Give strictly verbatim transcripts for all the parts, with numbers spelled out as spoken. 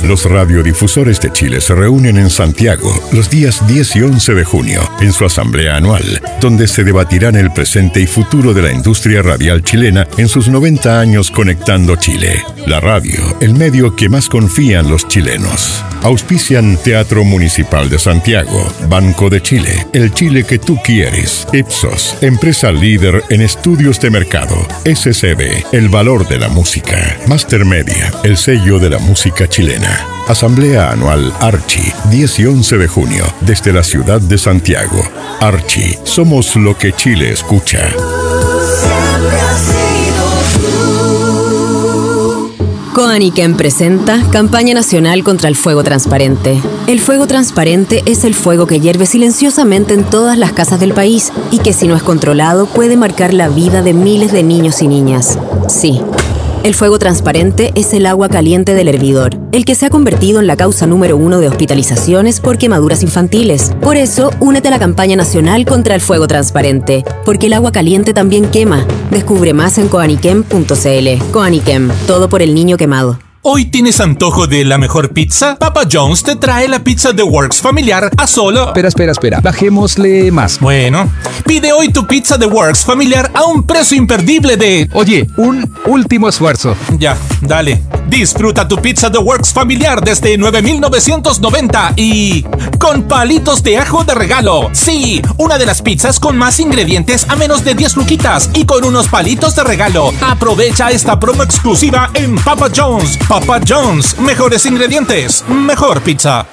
Los radiodifusores de Chile se reúnen en Santiago los días diez y once de junio en su asamblea anual, donde se debatirán el presente y futuro de la industria radial chilena en sus noventa años conectando Chile. La radio, el medio que más confían los chilenos. Auspician Teatro Municipal de Santiago, Banco de Chile, el Chile que tú quieres, Ipsos, empresa líder en estudios de mercado, S C B, el valor de la música, Master Media, el sello de la música chilena. Asamblea Anual Archi, diez y once de junio, desde la ciudad de Santiago. Archi, somos lo que Chile escucha. Coaniquem presenta Campaña Nacional contra el Fuego Transparente. El fuego transparente es el fuego que hierve silenciosamente en todas las casas del país y que, si no es controlado, puede marcar la vida de miles de niños y niñas. Sí. El fuego transparente es el agua caliente del hervidor, el que se ha convertido en la causa número uno de hospitalizaciones por quemaduras infantiles. Por eso, únete a la campaña nacional contra el fuego transparente, porque el agua caliente también quema. Descubre más en coaniquem punto c l. Coaniquem, todo por el niño quemado. ¿Hoy tienes antojo de la mejor pizza? Papa John's te trae la pizza The Works familiar a solo... Espera, espera, espera. Bajémosle más. Bueno, pide hoy tu pizza The Works familiar a un precio imperdible de... Oye, un último esfuerzo. Ya, dale. Disfruta tu pizza The Works familiar desde nueve mil novecientos noventa y... con palitos de ajo de regalo. Sí, una de las pizzas con más ingredientes a menos de diez luquitas y con unos palitos de regalo. Aprovecha esta promo exclusiva en Papa John's. Papa John's, mejores ingredientes, mejor pizza.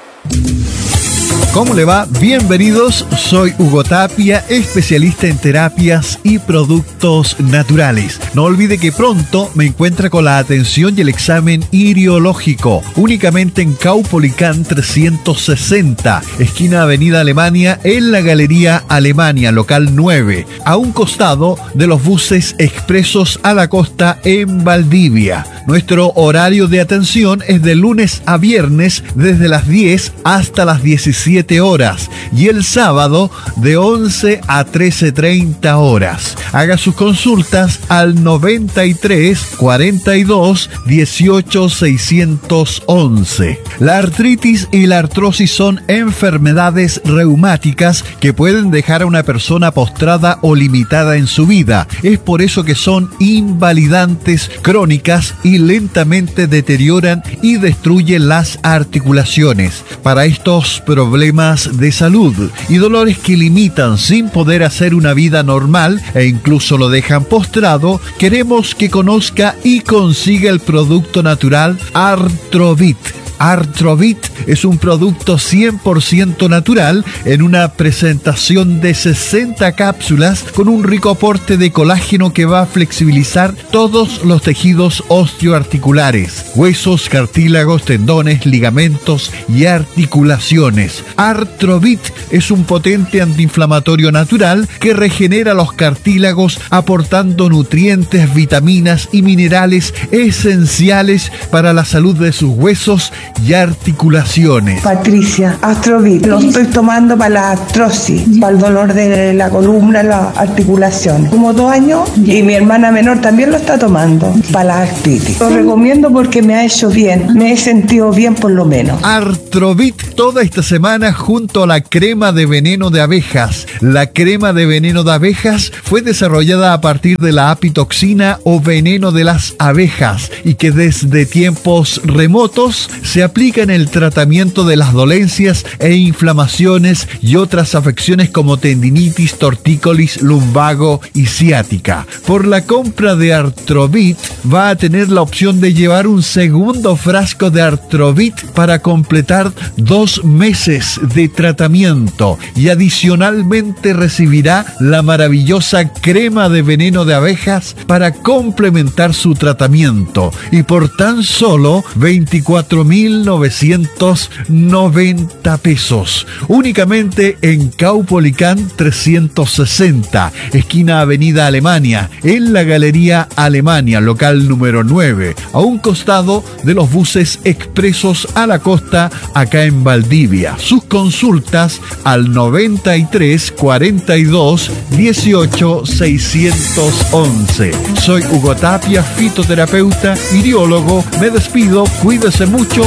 ¿Cómo le va? Bienvenidos, soy Hugo Tapia, especialista en terapias y productos naturales. No olvide que pronto me encuentra con la atención y el examen iriológico, únicamente en Caupolicán trescientos sesenta, esquina Avenida Alemania, en la Galería Alemania, local nueve, a un costado de los buses expresos a la costa en Valdivia. Nuestro horario de atención es de lunes a viernes desde las diez hasta las diecisiete horas y el sábado de once a trece treinta horas. Haga sus consultas al noventa y tres, cuarenta y dos, dieciocho, seiscientos once. La artritis y la artrosis son enfermedades reumáticas que pueden dejar a una persona postrada o limitada en su vida. Es por eso que son invalidantes crónicas y lentamente deterioran y destruyen las articulaciones. Para estos problemas de salud y dolores que limitan sin poder hacer una vida normal e incluso lo dejan postrado, queremos que conozca y consiga el producto natural Artrovit. Artrovit es un producto cien por ciento natural en una presentación de sesenta cápsulas con un rico aporte de colágeno que va a flexibilizar todos los tejidos osteoarticulares, huesos, cartílagos, tendones, ligamentos y articulaciones. Artrovit es un potente antiinflamatorio natural que regenera los cartílagos aportando nutrientes, vitaminas y minerales esenciales para la salud de sus huesos y articulaciones. Patricia, Artrovit, lo estoy tomando para la artrosis, para el dolor de la columna, las articulaciones. Como dos años y mi hermana menor también lo está tomando para la artritis. Lo recomiendo porque me ha hecho bien, me he sentido bien por lo menos. Artrovit toda esta semana junto a la crema de veneno de abejas. La crema de veneno de abejas fue desarrollada a partir de la apitoxina o veneno de las abejas y que desde tiempos remotos se aplica en el tratamiento de las dolencias e inflamaciones y otras afecciones como tendinitis, tortícolis, lumbago y ciática. Por la compra de Artrovit va a tener la opción de llevar un segundo frasco de Artrovit para completar dos meses de tratamiento y adicionalmente recibirá la maravillosa crema de veneno de abejas para complementar su tratamiento y por tan solo veinticuatro mil novecientos noventa pesos. Únicamente en Caupolicán trescientos sesenta, esquina Avenida Alemania, en la Galería Alemania, local número nueve, a un costado de los buses expresos a la costa, acá en Valdivia. Sus consultas al noventa y tres, cuarenta y dos, dieciocho, seiscientos once. Soy Hugo Tapia, fitoterapeuta, iriólogo. Me despido, cuídese mucho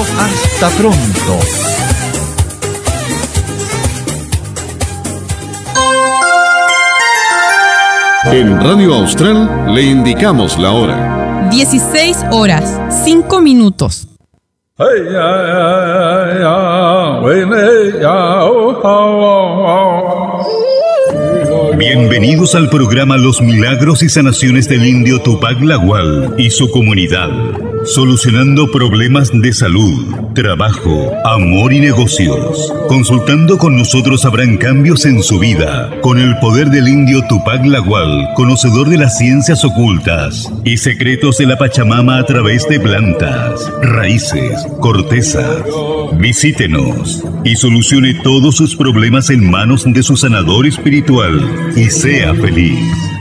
Hasta pronto. En Radio Austral le indicamos la hora. dieciséis horas, cinco minutos. Bienvenidos al programa Los Milagros y Sanaciones del Indio Tupac Lagual y su comunidad, solucionando problemas de salud, trabajo, amor y negocios. Consultando con nosotros habrán cambios en su vida, con el poder del Indio Tupac Lagual, conocedor de las ciencias ocultas y secretos de la Pachamama a través de plantas, raíces, cortezas. Visítenos y solucione todos sus problemas en manos de su sanador espiritual y sea feliz.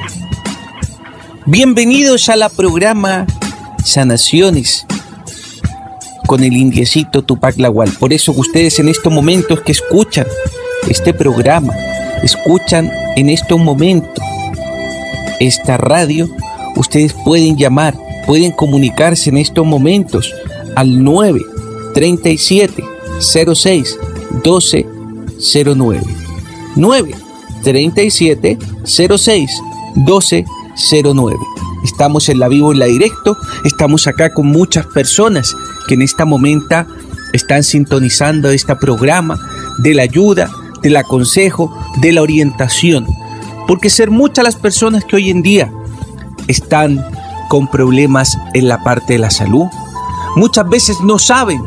Bienvenidos a la programa Sanaciones con el indiecito Tupac Lagual. Por eso ustedes en estos momentos que escuchan este programa, escuchan en estos momentos esta radio, ustedes pueden llamar, pueden comunicarse en estos momentos al nueve treinta y siete cero seis doce cero nueve nueve treinta y siete cero seis doce cero nueve. Estamos en la vivo, en la directo, estamos acá con muchas personas que en este momento están sintonizando este programa de la ayuda, del aconsejo, de la orientación, porque ser muchas las personas que hoy en día están con problemas en la parte de la salud, muchas veces no saben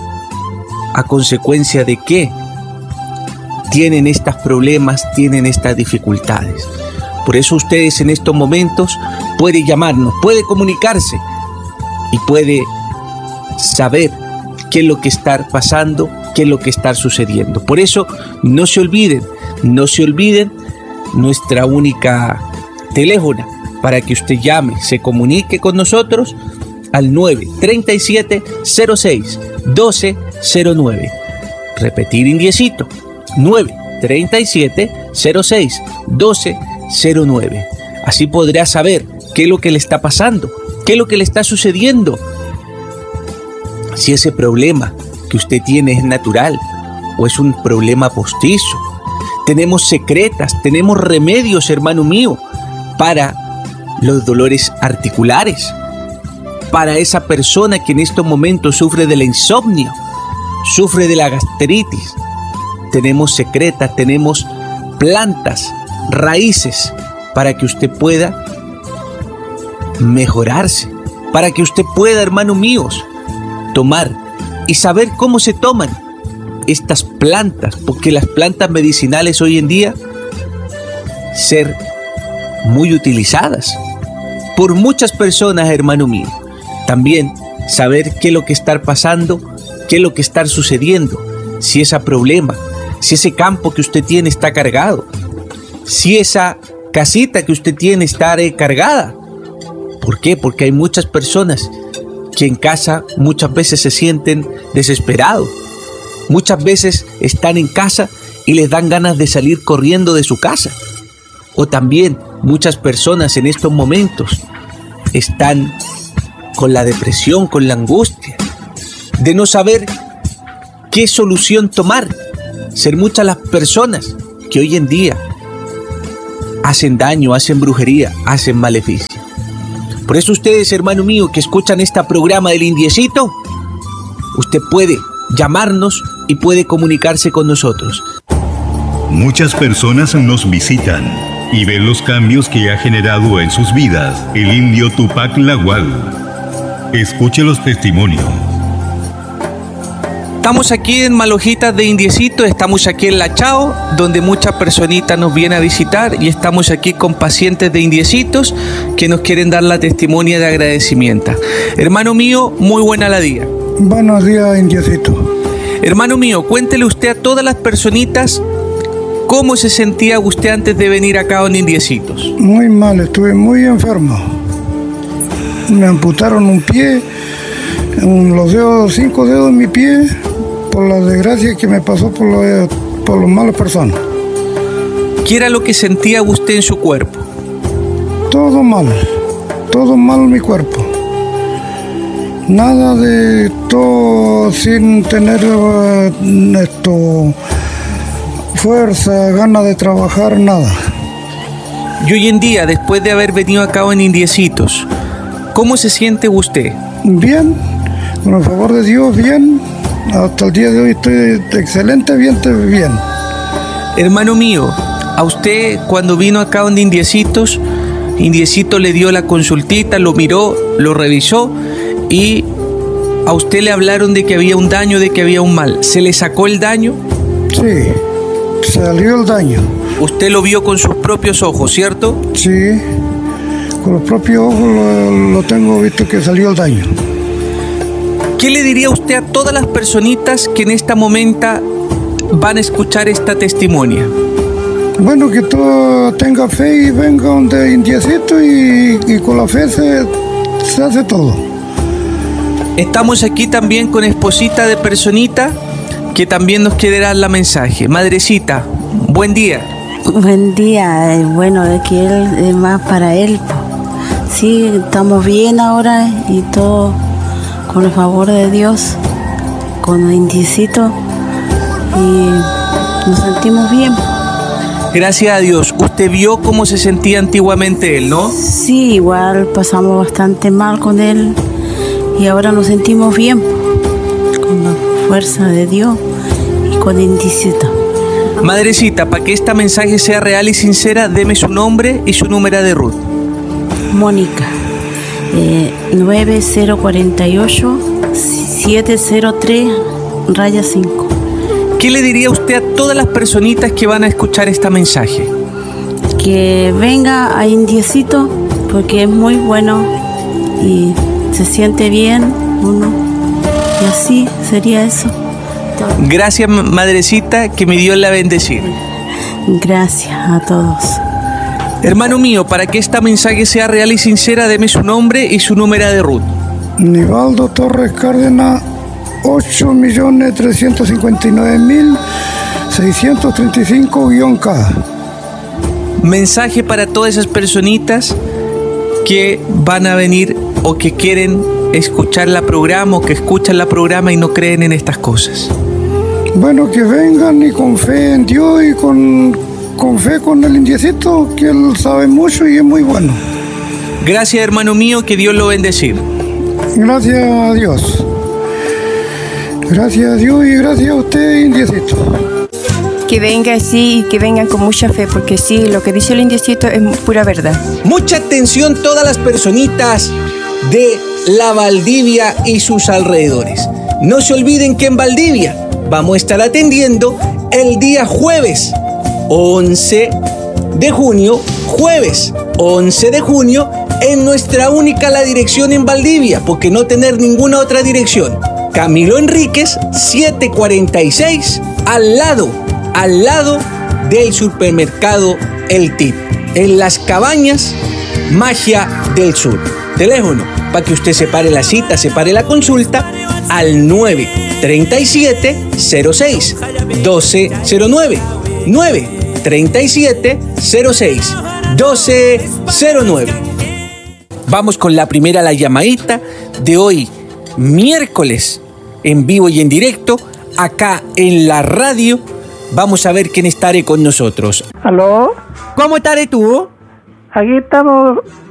a consecuencia de qué tienen estos problemas, tienen estas dificultades. Por eso ustedes en estos momentos pueden llamarnos, puede comunicarse y puede saber qué es lo que está pasando, qué es lo que está sucediendo. Por eso no se olviden, no se olviden nuestra única teléfono para que usted llame, se comunique con nosotros al nueve treinta y siete cero seis doce cero nueve. Repetir indiecito, nueve treinta y siete cero seis doce cero nueve. Así podrá saber qué es lo que le está pasando, qué es lo que le está sucediendo. Si ese problema que usted tiene es natural o es un problema postizo. Tenemos secretas, tenemos remedios, hermano mío, para los dolores articulares, para esa persona que en estos momentos sufre de la insomnio, sufre de la gastritis. Tenemos secretas, tenemos plantas, raíces, para que usted pueda mejorarse, para que usted pueda, hermanos míos, tomar y saber cómo se toman estas plantas, porque las plantas medicinales hoy en día ser muy utilizadas por muchas personas, hermano mío. También saber qué es lo que está pasando, qué es lo que está sucediendo, si ese problema, si ese campo que usted tiene está cargado, si esa casita que usted tiene está cargada. ¿Por qué? Porque hay muchas personas que en casa muchas veces se sienten desesperados. Muchas veces están en casa y les dan ganas de salir corriendo de su casa. O también muchas personas en estos momentos están con la depresión, con la angustia, de no saber qué solución tomar. Ser muchas las personas que hoy en día hacen daño, hacen brujería, hacen maleficio. Por eso ustedes, hermano mío, que escuchan este programa del Indiecito, usted puede llamarnos y puede comunicarse con nosotros. Muchas personas nos visitan y ven los cambios que ha generado en sus vidas el indio Tupac Lagual. Escuche los testimonios. Estamos aquí en Malojitas de Indiecito, estamos aquí en La Chao, donde muchas personitas nos vienen a visitar y estamos aquí con pacientes de Indiecitos que nos quieren dar la testimonia de agradecimiento. Hermano mío, muy buena la día. Buenos días, Indiecito. Hermano mío, cuéntele usted a todas las personitas cómo se sentía usted antes de venir acá a Indiecitos. Muy mal, estuve muy enfermo. Me amputaron un pie, los dedos, cinco dedos de mi pie, por la desgracia que me pasó por, lo, por las malas personas. ¿Qué era lo que sentía usted en su cuerpo? Todo mal, todo mal en mi cuerpo. Nada de todo pero sin tener uh, esto, fuerza, ganas de trabajar, nada. Y hoy en día, después de haber venido a cabo en Indiecitos, ¿cómo se siente usted? Bien, con el favor de Dios, bien. Hasta el día de hoy estoy excelente, bien, bien. Hermano mío, a usted cuando vino acá donde Indiecitos, Indiecito le dio la consultita, lo miró, lo revisó y a usted le hablaron de que había un daño, de que había un mal. ¿Se le sacó el daño? Sí, salió el daño. Usted lo vio con sus propios ojos, ¿cierto? Sí, con los propios ojos lo, lo tengo visto que salió el daño. ¿Qué le diría usted a todas las personitas que en este momento van a escuchar esta testimonia? Bueno, que todo tenga fe y venga donde Indiecito y, y con la fe se, se hace todo. Estamos aquí también con esposita de personita que también nos quiere dar la mensaje. Madrecita, buen día. Buen día, eh, bueno, es que él es más para él. Sí, estamos bien ahora y todo con el favor de Dios, con el Indiecito y nos sentimos bien. Gracias a Dios. ¿Usted vio cómo se sentía antiguamente él, no? Sí, igual pasamos bastante mal con él y ahora nos sentimos bien con la fuerza de Dios y con el Indiecito. Madrecita, para que este mensaje sea real y sincera, deme su nombre y su número de ruta. Mónica, eh, nueve cero cuatro ocho siete cero tres raya cinco. ¿Qué le diría usted a todas las personitas que van a escuchar este mensaje? Que venga a Indiecito porque es muy bueno y se siente bien uno. Y así sería eso. Gracias, madrecita, que me dio la bendecir. Gracias a todos. Hermano mío, para que este mensaje sea real y sincera, deme su nombre y su número de ruta. Nivaldo Torres Cárdenas, ocho millones trescientos cincuenta y nueve mil seiscientos treinta y cinco guión K. Mensaje para todas esas personitas que van a venir o que quieren escuchar la programa o que escuchan la programa y no creen en estas cosas. Bueno, que vengan y con fe en Dios y con, con fe con el Indiecito, que él sabe mucho y es muy bueno. Gracias, hermano mío, que Dios lo bendecir. Gracias a Dios. Gracias a Dios y gracias a usted, Indiecito. Que venga así y que vengan con mucha fe, porque sí, lo que dice el Indiecito es pura verdad. Mucha atención todas las personitas de la Valdivia y sus alrededores. No se olviden que en Valdivia vamos a estar atendiendo el día jueves once de junio, jueves once de junio, en nuestra única la dirección en Valdivia, porque no tener ninguna otra dirección. Camilo Enríquez, setecientos cuarenta y seis, al lado, al lado del supermercado El Tip, en Las Cabañas, Magia del Sur. Teléfono, para que usted separe la cita, separe la consulta, al nueve treinta y siete cero seis doce cero nueve, nueve treinta y siete cero seis doce cero nueve. Vamos con la primera, la llamadita de hoy, miércoles, en vivo y en directo, acá en la radio. Vamos a ver quién estará con nosotros. ¿Aló? ¿Cómo estaré tú? Aquí estamos